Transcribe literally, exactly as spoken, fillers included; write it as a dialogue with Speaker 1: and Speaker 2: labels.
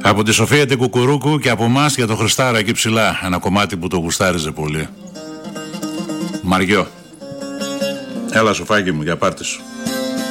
Speaker 1: Από τη Σοφία την Κουκουρούκου και από μας για το Χριστάρα εκεί ψηλά. Ένα κομμάτι που το γουστάριζε πολύ. Μαριό. Έλα Σοφάκι μου για πάρτι σου.